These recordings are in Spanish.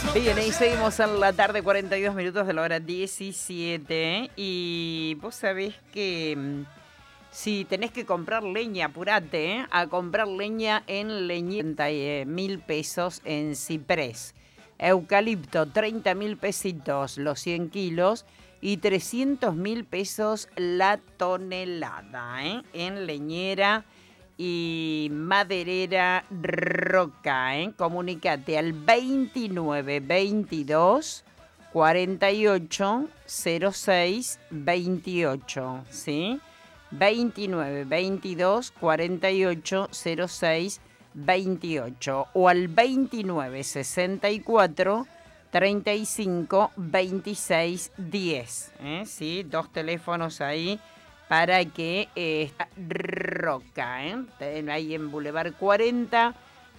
Bien, ahí seguimos en la tarde, 42 minutos de la hora 17. Y vos sabés que si tenés que comprar leña, apurate, a comprar leña en leñita, 1.000 pesos en ciprés. Eucalipto, 30.000 pesitos los 100 kilos y 300.000 pesos la tonelada, en leñera y maderera Roca, Comunicate al 29 22 48 06 28, ¿sí? 29 22 48 06 28 o al 29 64 35 26 10, ¿sí? Dos teléfonos ahí para que Roca, ahí en Boulevard 40,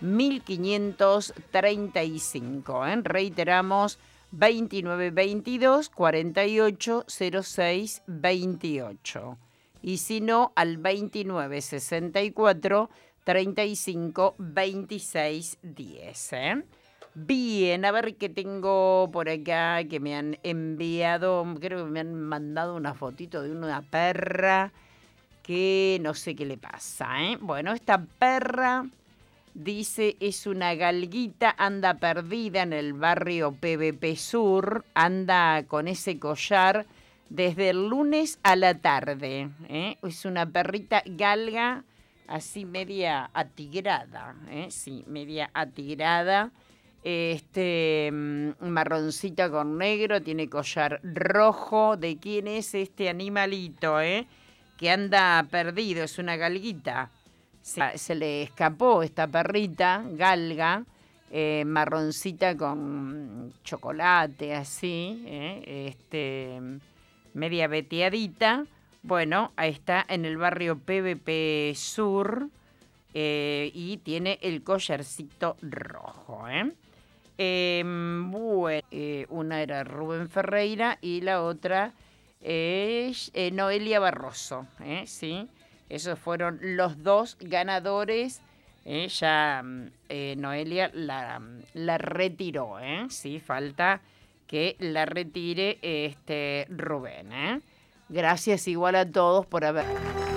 1535, reiteramos, 29 22 48 06 28. Y si no, al 29 64 35 26 10, Bien, a ver qué tengo por acá que me han enviado, creo que me han mandado una fotito de una perra que no sé qué le pasa, Bueno, esta perra, dice, es una galguita, anda perdida en el barrio PVP Sur, anda con ese collar desde el lunes a la tarde, Es una perrita galga, así media atigrada, sí, media atigrada. Marroncita con negro, tiene collar rojo. ¿De quién es este animalito, que anda perdido? Es una galguita. Se le escapó esta perrita, galga, marroncita con chocolate, así, media veteadita. Bueno, ahí está en el barrio PVP Sur, y tiene el collarcito rojo, Bueno, una era Rubén Ferreira y la otra es Noelia Barroso, ¿sí? Esos fueron los dos ganadores. Ya Noelia la retiró, sí, falta que la retire Rubén, Gracias igual a todos por haber...